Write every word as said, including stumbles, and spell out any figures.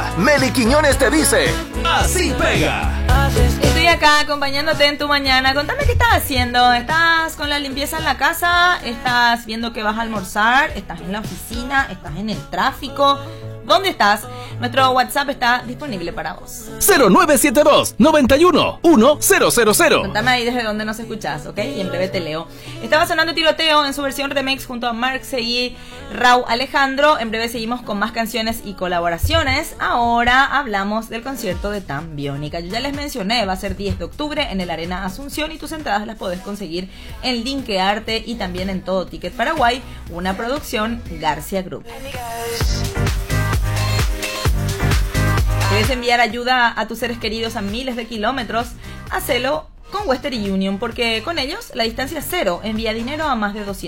Meli Quiñones te dice, así pega. Estoy acá acompañándote en tu mañana. Contame qué estás haciendo. ¿Estás con la limpieza en la casa? ¿Estás viendo que vas a almorzar? ¿Estás en la oficina? ¿Estás en el tráfico? ¿Dónde estás? Nuestro WhatsApp está disponible para vos. cero nueve siete dos, noventa y uno, uno cero cero cero. Contame ahí desde dónde nos escuchás, ¿ok? Y en breve te leo. Estaba sonando Tiroteo en su versión remix junto a Mark Seguí, Raúl Alejandro. En breve seguimos con más canciones y colaboraciones. Ahora hablamos del concierto de Tan Biónica. Yo ya les mencioné, va a ser diez de octubre en el Arena Asunción y tus entradas las podés conseguir en Linkearte y también en Todo Ticket Paraguay, una producción García Group. ¿Quieres enviar ayuda a tus seres queridos a miles de kilómetros? Hacelo con Western Union, porque con ellos la distancia es cero. Envía dinero a más de doscientos